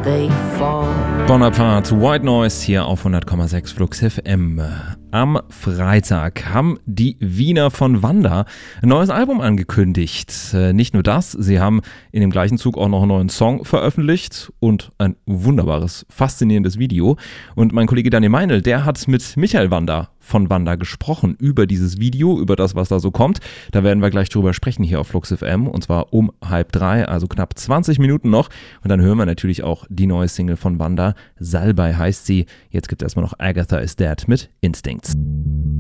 they fall. Bonaparte, White Noise hier auf 100,6 Flux FM. Am Freitag haben die Wiener von Wanda ein neues Album angekündigt. Nicht nur das, sie haben in dem gleichen Zug auch noch einen neuen Song veröffentlicht und ein wunderbares, faszinierendes Video. Und mein Kollege Daniel Meinl, der hat mit Michael Wanda von Wanda gesprochen über dieses Video, über das, was da so kommt. Da werden wir gleich drüber sprechen hier auf Flux FM und zwar um 2:30, also knapp 20 Minuten noch. Und dann hören wir natürlich auch die neue Single von Wanda. Salbei heißt sie. Jetzt gibt es erstmal noch Agatha is Dead mit Instincts.